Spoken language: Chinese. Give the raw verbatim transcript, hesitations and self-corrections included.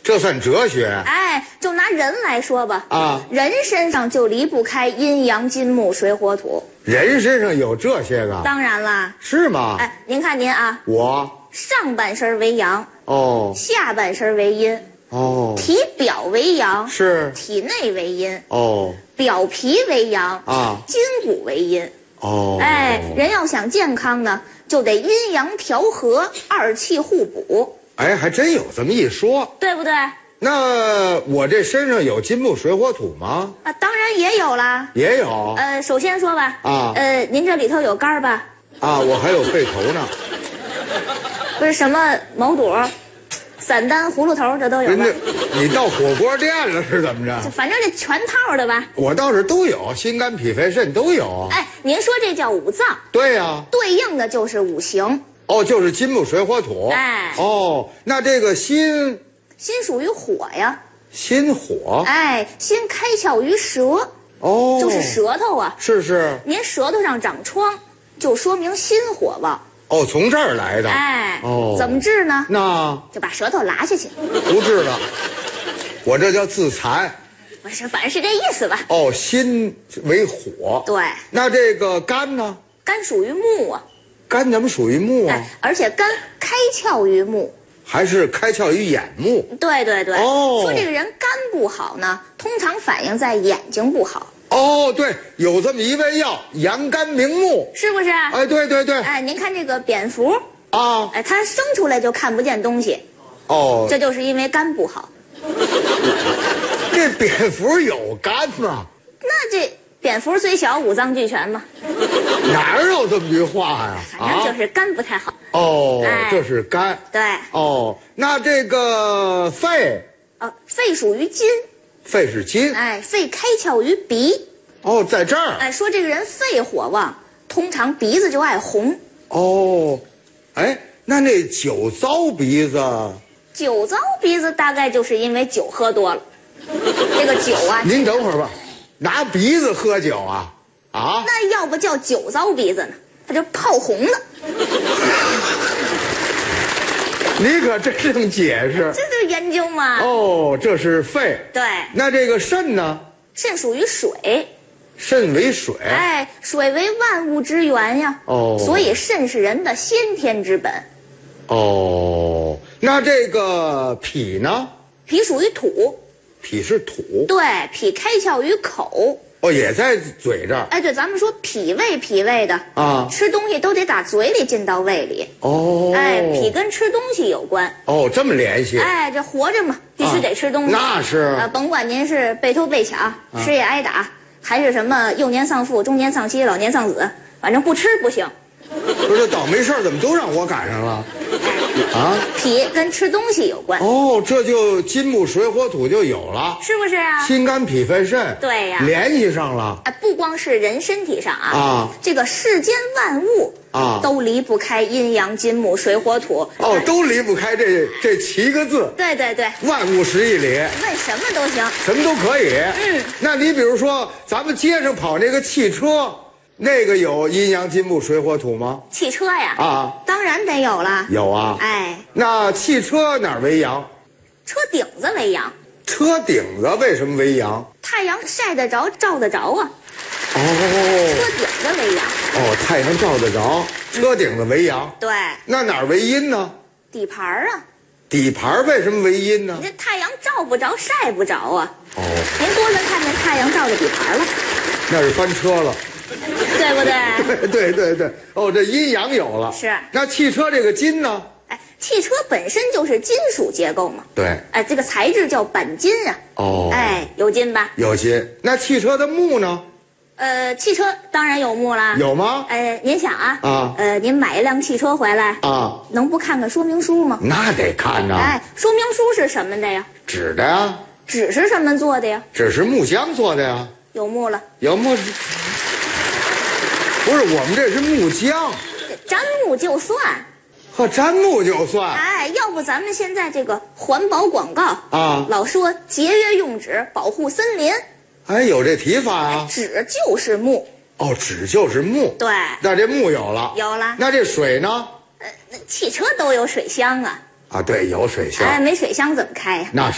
这算哲学？ 哎，就拿人来说吧， 啊， 人身上就离不开阴阳金木水火土。 人身上有这些个？ 当然啦。 是吗？ 哎，您看您啊， 我上半身为阳， 哦， 下半身为阴， 哦， 体表为阳， 是体内为阴， 哦， 表皮为阳啊， 筋骨为阴。 哦， 哎，人要想健康呢，就得阴阳调和，二气互补。 哎，还真有这么一说， 对不对？ 那我这身上有金木水火土吗？ 啊，当然也有啦。 也有。 呃，首先说吧， 啊， 呃，您这里头有肝儿吧？ 啊，我还有肺头呢。 不是什么毛肚、散丹、葫芦头，这都有吧？ 你到火锅店了是怎么着？ 反正这全套的吧。 我倒是都有，心肝脾肺肾都有。 哎，您说这叫五脏？ 对呀、啊， 对应的就是五行。 哦，就是金木水火土。 哎， 哦，那这个心， 心属于火呀。 心火。 哎，心开窍于舌。 哦， 就是舌头啊。 是是。 您舌头上长疮，就说明心火旺。 哦，从这儿来的。 哎， 哦， 怎么治呢？ 那就把舌头拉下去。 不治了，我这叫自残。 不是，反正是这意思吧。 哦，心为火。 对。 那这个肝呢？ 肝属于木啊。 肝怎么属于木啊？ 哎，而且肝开窍于目， 还是开窍于眼目？ 对对对。 哦， 说这个人肝不好呢，通常反映在眼睛不好。 哦，对，有这么一味药，阳肝明目， 是不是？ 哎，对对对。 哎，您看这个蝙蝠啊， 哎，它生出来就看不见东西， 哦， 这就是因为肝不好。 这蝙蝠有肝吗？ 那这蝙蝠虽小，五脏俱全嘛。 哪儿有这么句话呀？ 反正就是肝不太好。 啊、哦、 哎， 这是肝。 对。 哦，那这个肺， 哦，肺属于金。 肺是金。 哎，肺开窍于鼻。 哦，在这儿。 哎，说这个人肺火旺，通常鼻子就爱红。 哦，哎，那那酒糟鼻子， 酒糟鼻子大概就是因为酒喝多了。这个酒啊， 您等会儿吧，拿鼻子喝酒啊？啊？ 那要不叫酒糟鼻子呢？它就泡红了。 你可真能解释。 这就是研究嘛。 哦，这是肺。 对。 那这个肾呢？ 肾属于水。 肾为水。 哎，水为万物之源呀。 哦。 所以肾是人的先天之本。 哦，那这个脾呢？ 脾属于土。 脾是土。 对，脾开窍于口。 哦，也在嘴这儿。 哎，对，咱们说脾胃，脾胃的啊， 吃东西都得打嘴里进到胃里。 哦， 哎，脾跟吃东西有关。 哦，这么联系。 哎，这活着嘛，必须得吃东西。 啊、那是。 呃，甭管您是被偷被抢，吃也挨打，啊、还是什么幼年丧父、中年丧妻、老年丧子，反正不吃不行。 不是，倒霉事儿怎么都让我赶上了？啊， 脾跟吃东西有关。 哦，这就金木水火土就有了， 是不是啊？ 心肝脾肺肾， 对呀， 联系上了。 哎，不光是人身体上啊， 啊， 这个世间万物啊， 都离不开阴阳金木水火土。 哦，都离不开这这七个字。 对对对， 万物十一里， 问什么都行， 什么都可以。 嗯， 那你比如说，咱们街上跑那个汽车。那个有阴阳金木水火土吗？ 汽车呀， 啊， 当然得有了。 有啊， 哎， 那汽车哪儿为阳？ 车顶子为阳。 车顶子为什么为阳？ 太阳晒得着，照得着啊。 哦， 车顶子为阳。 哦，太阳照得着，车顶子为阳。 对。 那哪儿为阴呢？ 底盘啊。 底盘为什么为阴呢？ 你这太阳照不着，晒不着啊。 哦。 您多能看见太阳照着底盘了？ 那是翻车了。 对不对？ 对对对对，哦，这阴阳有了。 是。 那汽车这个金呢？ 哎，汽车本身就是金属结构嘛。 对。 哎，这个材质叫钣金啊。 哦。 哎，有金吧？ 有金。那汽车的木呢？ 呃，汽车当然有木啦。 有吗？ 呃，您想啊， 啊， 呃，您买一辆汽车回来啊， 能不看看说明书吗？ 那得看呐。 哎，说明书是什么的呀？ 纸的呀。 纸是什么做的呀？ 纸是木浆做的呀。 有木了。 有木。不是，我们这是木浆， 沾木就算， 呵，沾木就算。 哎，要不咱们现在这个环保广告啊， 老说节约用纸，保护森林。 哎，有这提法啊？ 纸就是木。 哦，纸就是木。 对。 那这木有了。 有了。 那这水呢？ 呃，那汽车都有水箱啊。 啊，对，有水箱。 哎，没水箱怎么开呀？ 那是。